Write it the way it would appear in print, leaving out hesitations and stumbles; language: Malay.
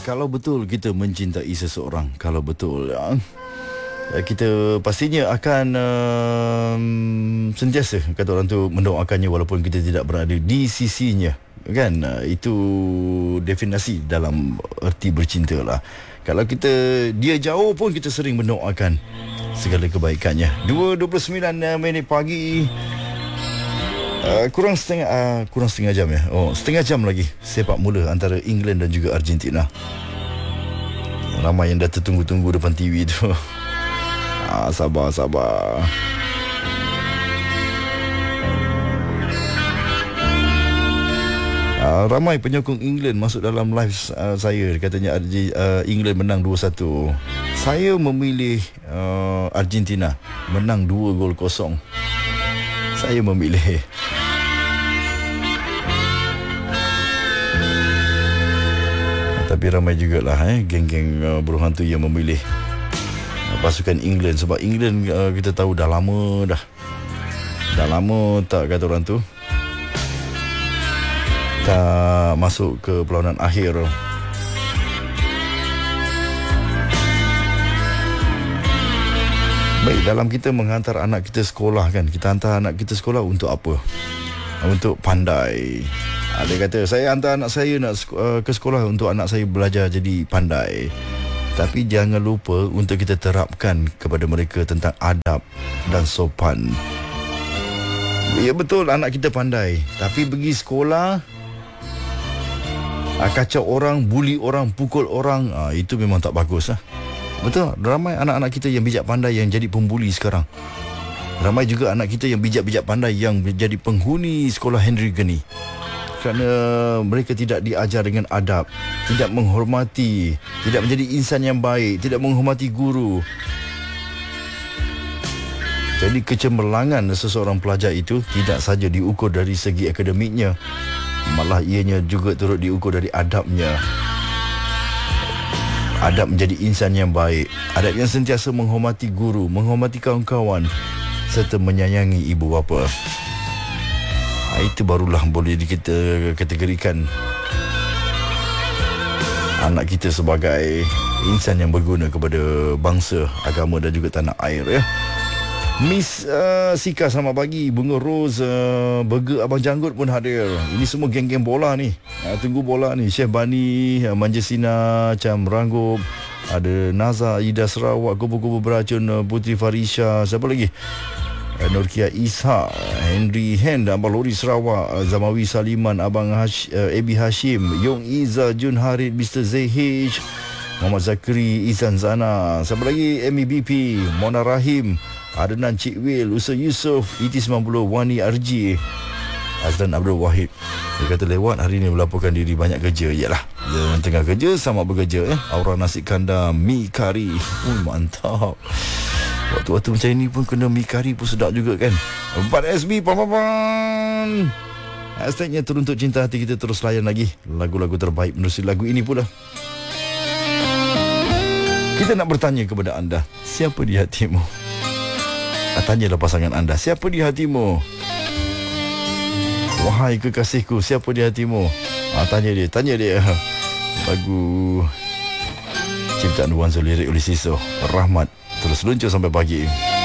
Kalau betul kita mencintai seseorang, kalau betul kita pastinya akan sentiasa, kata orang tu, mendoakannya walaupun kita tidak berada di sisinya, kan? Itu definisi dalam erti bercinta lah. Kalau dia jauh pun kita sering mendoakan segala kebaikannya. 2:29 minit pagi. Kurang setengah jam ya. Setengah jam lagi sepak mula antara England dan juga Argentina. Ramai yang dah tertunggu-tunggu depan TV tu. Sabar. Ramai penyokong England masuk dalam live saya. Katanya England menang 2-1. Saya memilih Argentina menang 2-0. Saya memilih. Tapi ramai jugalah geng-geng buruh hantu yang memilih pasukan England. Sebab England kita tahu dah lama tak, kata orang tu, tak masuk ke perlawanan akhir. Baik, dalam kita menghantar anak kita sekolah kan, kita hantar anak kita sekolah untuk apa? Untuk pandai. Dia kata, saya hantar anak saya ke sekolah untuk anak saya belajar jadi pandai. Tapi jangan lupa untuk kita terapkan kepada mereka tentang adab dan sopan. Ya betul, anak kita pandai, tapi pergi sekolah kacau orang, buli orang, pukul orang, itu memang tak bagus. Betul, ramai anak-anak kita yang bijak pandai yang jadi pembuli sekarang. Ramai juga anak kita yang bijak-bijak pandai yang menjadi penghuni sekolah Henry Geni. Kerana mereka tidak diajar dengan adab, tidak menghormati, tidak menjadi insan yang baik, tidak menghormati guru. Jadi kecemerlangan seseorang pelajar itu tidak saja diukur dari segi akademiknya, malah ianya juga turut diukur dari adabnya. Adab menjadi insan yang baik, adab yang sentiasa menghormati guru, menghormati kawan-kawan serta menyayangi ibu bapa. Itu barulah boleh kita kategorikan anak kita sebagai insan yang berguna kepada bangsa, agama dan juga tanah air ya. Miss Sika, selamat pagi. Bunga Rose, Burger Abang Janggut pun hadir. Ini semua geng-geng bola ni. Tunggu bola ni. Syekh Bani, Manjesina, Cam Ranggup, ada Naza, Ida Sarawak, Kubu-Kubu Beracun, Putri Farisha, siapa lagi? Nurkia Ishak, Henry Hen, Abang Lori Sarawak, Zamawi Saliman, Abang Abi Hashim, Yong Iza, Jun Harid, Mr. ZH, Muhammad Zakri, Izan Zana, siapa lagi? MEBP, Mona Rahim, Adnan Cik Wil, Usa Yusof, ET90, Wani RJ, Azlan Abdul Wahid. Dia kata lewat hari ni melaporkan diri banyak kerja. Yalah, dia tengah kerja sama bekerja Aura nasi kandar, mi kari. Mantap. Waktu-waktu macam ini pun kena mi kari pun sedap juga kan. 4SB pan. Hashtagnya Teruntuk Cinta Hati. Kita terus layan lagi lagu-lagu terbaik menerusi lagu ini pula. Kita nak bertanya kepada anda, siapa di hatimu? Tanyalah pasangan anda, siapa di hatimu? Wahai kekasihku, siapa di hatimu? Tanya dia. Lagu ciptaan Wan Zul, lirik oleh Siso Rahmat. Terus luncur sampai pagi.